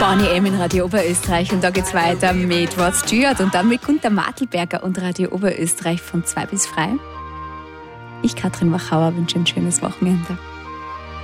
Bonnie M in Radio Oberösterreich und da geht's weiter mit Rod Stewart und dann mit Gunter Martelberger und Radio Oberösterreich von 2 bis frei. Ich, Katrin Wachauer, wünsche ein schönes Wochenende.